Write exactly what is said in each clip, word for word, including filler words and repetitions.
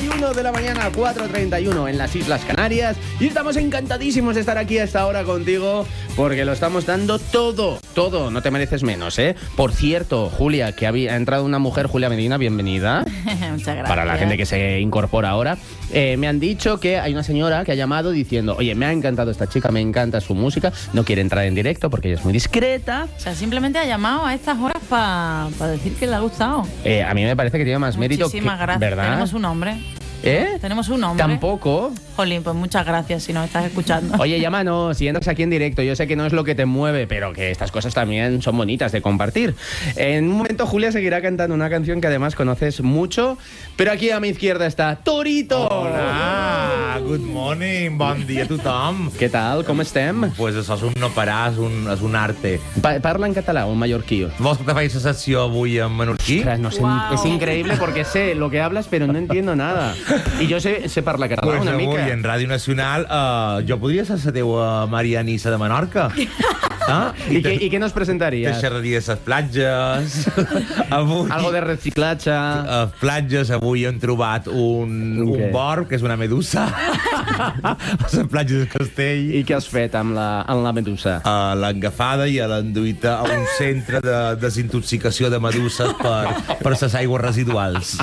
y uno de la mañana, cuatro treinta y uno en las Islas Canarias. Y estamos encantadísimos de estar aquí a esta hora contigo porque lo estamos dando todo, todo. No te mereces menos, ¿eh? Por cierto, Julia, que había entrado una mujer, Julia Medina, bienvenida. Muchas gracias. Para la gente que se incorpora ahora. Eh, me han dicho que hay una señora que ha llamado diciendo, oye, me ha encantado esta chica, me encanta su música, no quiere entrar en directo porque ella es muy discreta. O sea, simplemente ha llamado a estas horas para pa decir que le ha gustado. Eh, a mí me parece que tiene más mérito que... Muchísimas gracias. ¿Verdad? Tenemos un nombre. ¿Eh? Tenemos un nombre. Tampoco. Jolín, pues muchas gracias si nos estás escuchando. Oye, llámanos, si entras aquí en directo, yo sé que no es lo que te mueve, pero que estas cosas también son bonitas de compartir. En un momento Julia seguirá cantando una canción que además conoces mucho, pero aquí a mi izquierda está Torito. Hola, good morning, bon dia a tothom. Què tal, com estem? Pues això és un no parar, és un, és un arte. Pa parla en català, un mallorquí. Vols que te faci la sessió avui en menorquí? Ostras, no sé, Wow. es increíble porque sé lo que hablas, pero no entiendo nada. Y yo sé, sé parlar català Pues una avui mica. en Ràdio Nacional uh, jo podria ser la teua Marianissa de Menorca. Ah? I, què, I què nos Te presentaries? xerraria de les platges. Avui... Algo de reciclatge. A platges, avui hem trobat un, Un un què? borb, que és una medusa. A les platges del Castell. I què has fet amb la, amb la medusa? Uh, l'han agafada i l'han duit a un centre de desintoxicació de meduses per, per les aigües residuals.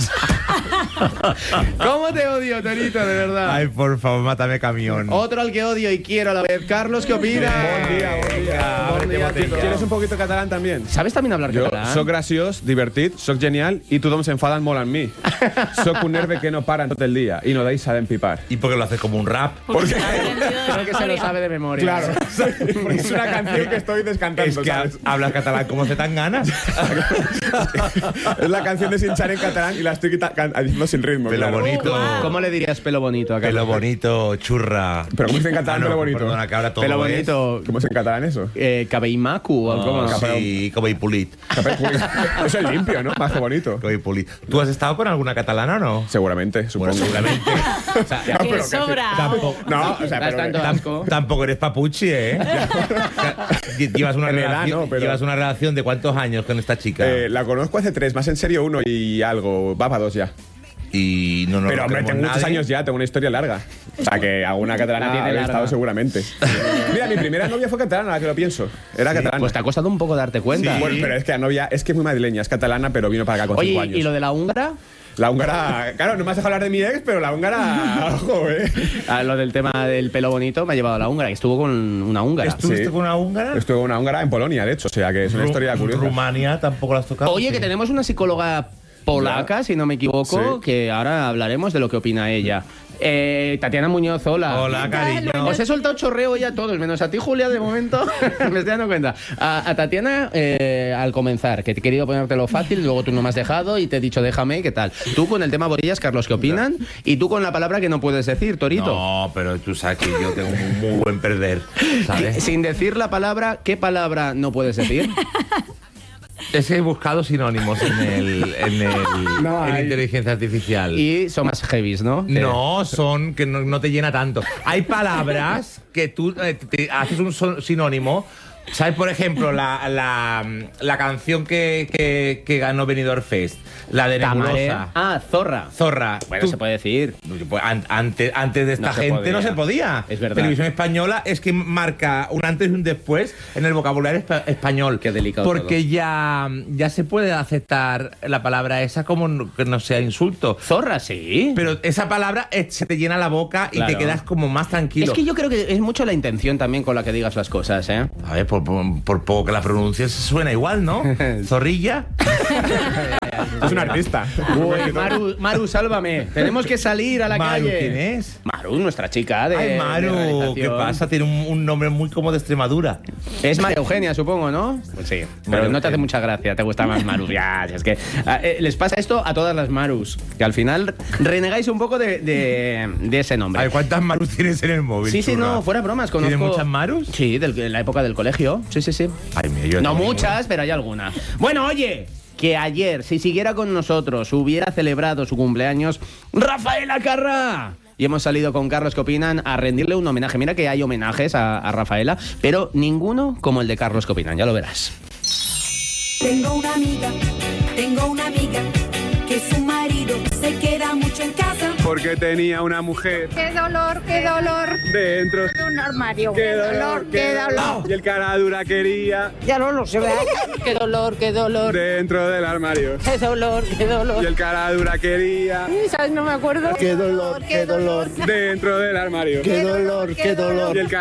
¿Cómo te odio, Torito, de verdad? Ay, por favor, mátame camión. Otro al que odio y quiero a la vez. Carlos, ¿qué opinas? Bon dia, bon dia. Bon dia, botella. ¿Quieres un poquito catalán también? ¿Sabes también hablar Jo català? soc graciós, divertit, soc genial i tothom s'enfaden molt amb mi. Soc un nerve que no para tot el dia i no deixa d'empipar. ¿Y por qué lo haces como un rap? Porque se ha aprendido de Creo que se lo memoria. sabe de memoria. Claro, porque es una canción que estoy descantando, Es que ¿sabes? hablas catalán como se tan ganas. Es la canción de Sinchar en catalán y la estoy quita- can- diciendo sin ritmo. Pelo claro. bonito. Wow. ¿Cómo le dirías pelo bonito a Carlos? Pelo bonito, churra. Pero ¿cómo se en catalán Ah, no, pelo bonito? Perdona, que ahora todo Pelo es- bonito. ¿Cómo es en catalán eso? Eh, cabell maco, o Oh, ¿cómo? sí, como y pulit. Eso es limpio, ¿no? Más que bonito. Como y pulit. ¿Tú has estado con alguna catalana o no? Seguramente, supongo. Bueno, seguramente. O sea, No, ¡Qué pero que sí. sobrao! Tampoco. No, o sea, das pero... tanto asco. Tampoco eres papuchi, ¿eh? Llevas una, En edad, relación, no, pero- llevas una relación de cuántos años con esta chica. Eh, la conozco hace tres, más en serio uno y algo. Va para dos ya. y no nos Pero hombre, tenemos tengo muchos nadie. años ya, tengo una historia larga. O sea, que alguna catalana La tiene había larga. estado seguramente. Mira, mi primera novia fue catalana, ahora que lo pienso. Era catalana. Pues te ha costado un poco darte cuenta. Bueno, pero es que la novia es que es muy madrileña, es catalana, pero vino para acá con cinco Oye, años. ¿y lo de la húngara? La húngara, claro, no me has dejado hablar de mi ex, pero la húngara, ojo, eh. Ah, lo del tema del pelo bonito me ha llevado a la húngara, que estuvo con una húngara. ¿Estuviste Sí. con una húngara? Estuve con una húngara en Polonia, de hecho, o sea que es una Ru- historia curiosa. Rumania tampoco la has tocado. Oye, que tenemos una psicóloga polaca, si no me equivoco, Sí. que ahora hablaremos de lo que opina ella. Eh, Tatiana Muñoz, hola. Hola, cariño. Os he soltado chorreo ya a todos, menos a ti, Julia, de momento. Me estoy dando cuenta. A, a Tatiana, eh, al comenzar, que he querido ponértelo fácil, luego tú no me has dejado y te he dicho déjame, ¿qué tal? Tú con el tema botellas, Carlos, ¿qué opinan? Y tú con la palabra que no puedes decir, Torito. No, pero tú sabes que yo tengo un muy buen perder, ¿sabes? Sin decir la palabra, ¿qué palabra no puedes decir? Es que he buscado sinónimos en el, en el No en hay. inteligencia artificial. Y son más heavies, ¿no? Que- No, son que no, no te llena tanto. Hay palabras que tú eh, te haces un son- sinónimo. ¿Sabes? Por ejemplo, la, la, la canción que, que, que ganó Benidorm Fest, la de Tamare. Nebulosa. Ah, zorra. Zorra. Bueno, Tú- se puede decir. Pues an- antes, antes de esta No se gente podía. no se podía. Es verdad. Televisión Española es que marca un antes y un después en el vocabulario espa- español. Qué delicado Porque todo. ya, ya se puede aceptar la palabra esa como no- que no sea insulto. Zorra, sí. Pero esa palabra eh, se te llena la boca y Claro. te quedas como más tranquilo. Es que yo creo que es mucho la intención también con la que digas las cosas, ¿eh? A ver, por, por, por poco que la pronuncies suena igual, ¿no? Zorrilla. Es un artista. Uy, Maru, Maru, sálvame. Tenemos que salir a la Maru, calle. ¿quién es? Maru, nuestra chica de. Ay, de Maru, realización. ¿qué pasa? Tiene un, un nombre muy como de Extremadura. Es María Eugenia, supongo, ¿no? Pues sí. Pero María no te hace Eugenia. mucha gracia, te gusta más Maru. Ya, si es que. ah, eh, les pasa esto a todas las Marus, que al final renegáis un poco de, de, de ese nombre. A ver, ¿cuántas Marus tienes en el móvil? Sí, sí, churra? no, fuera bromas, conozco. ¿Tienes muchas Marus? Sí, del- de la época del colegio. Sí, sí, sí. Ay, mira, yo No tengo muchas, pero hay alguna. Bueno, oye, que ayer, si siguiera con nosotros, hubiera celebrado su cumpleaños Rafaela Carrà. Y hemos salido con Carlos, ¿qué opinan? A rendirle un homenaje. Mira que hay homenajes a, a Rafaela, pero ninguno como el de Carlos, ¿qué opinan? Ya lo verás. Tengo una amiga, tengo una amiga que su marido se queda mucho en casa. porque tenía una mujer ¡Qué dolor, qué dolor! dentro De un armario. ¡Qué dolor, qué dolor! Y el cara dura quería Ya no lo sé, ¿verdad? ¡Qué dolor, qué dolor! dentro del armario. ¡Qué dolor, qué dolor! Y el cara dura quería ¿Sabes? No me acuerdo. Qué dolor, qué dolor, dentro del armario. qué dolor, qué dolor. Y el cara